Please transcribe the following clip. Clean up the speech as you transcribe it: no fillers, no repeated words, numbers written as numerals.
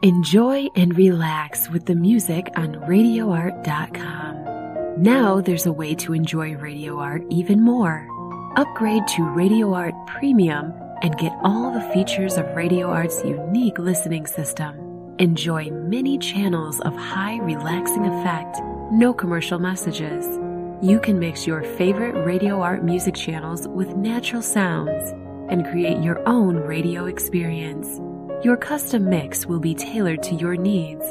Enjoy and relax with the music on RadioArt.com. Now there's a way to enjoy Radio Art even more. Upgrade to Radio Art Premium and get all the features of Radio Art's unique listening system. Enjoy many channels of high relaxing effect, no commercial messages. You can mix your favorite Radio Art music channels with natural sounds and create your own radio experience. Your custom mix will be tailored to your needs